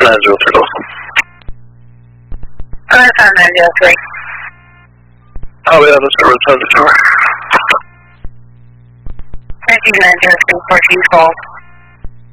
903. That's on 903. Oh, yeah, that's a return to tour. Thank you, 903, for you call.